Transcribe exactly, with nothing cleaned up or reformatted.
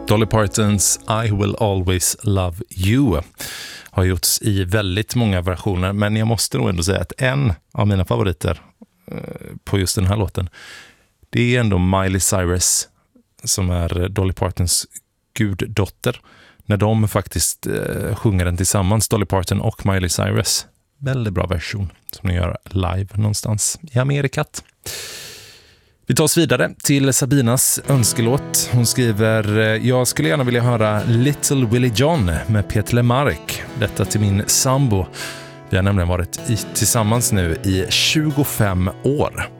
Dolly Partons I Will Always Love You har gjorts i väldigt många versioner, men jag måste nog ändå säga att en av mina favoriter på just den här låten, det är ändå Miley Cyrus, som är Dolly Partons guddotter, när de faktiskt eh, sjunger den tillsammans, Dolly Parton och Miley Cyrus. Väldigt bra version som de gör live någonstans i Amerikat. Vi tar oss vidare till Sabinas önskelåt. Hon skriver: jag skulle gärna vilja höra Little Willie John med Peter Lemark. Detta till min sambo. Vi har nämligen varit i, tillsammans nu i tjugofem år.